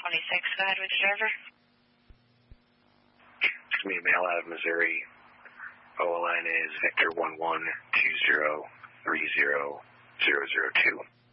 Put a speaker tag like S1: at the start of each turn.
S1: Go ahead with the driver.
S2: It's me, mail out of Missouri. OLN is Victor 112030002.